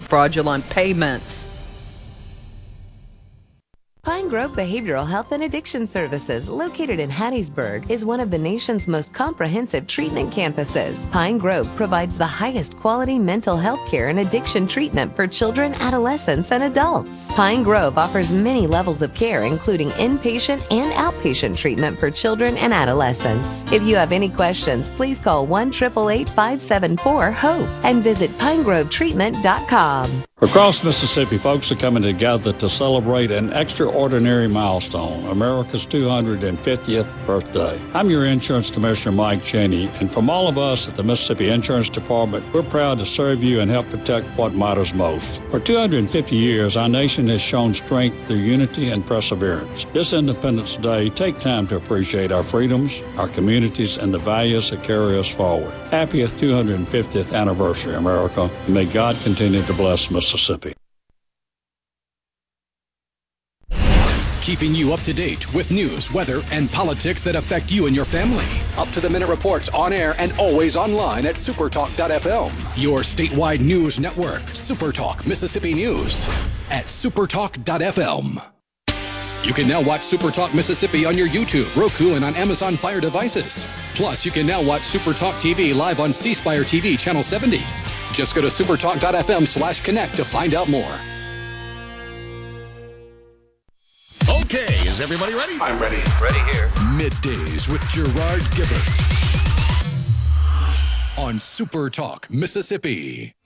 fraudulent payments. Pine Grove Behavioral Health and Addiction Services, located in Hattiesburg, is one of the nation's most comprehensive treatment campuses. Pine Grove provides the highest quality mental health care and addiction treatment for children, adolescents, and adults. Pine Grove offers many levels of care, including inpatient and outpatient treatment for children and adolescents. If you have any questions, please call 1-888-574-HOPE and visit pinegrovetreatment.com. Across Mississippi, folks are coming together to celebrate an extraordinary milestone, America's 250th birthday. I'm your Insurance Commissioner, Mike Cheney, and from all of us at the Mississippi Insurance Department, we're proud to serve you and help protect what matters most. For 250 years, our nation has shown strength through unity and perseverance. This Independence Day, take time to appreciate our freedoms, our communities, and the values that carry us forward. Happy 250th anniversary, America, and may God continue to bless Mississippi. Keeping you up to date with news, weather, and politics that affect you and your family. Up-to-the-minute reports on air and always online at supertalk.fm. Your statewide news network, Supertalk Mississippi News at supertalk.fm. You can now watch Supertalk Mississippi on your YouTube, Roku, and on Amazon Fire devices. Plus, you can now watch Supertalk TV live on C Spire TV Channel 70. Just go to supertalk.fm/connect to find out more. Okay, is everybody ready? I'm ready. Ready here. Middays with Gerard Gibbert on Supertalk Mississippi.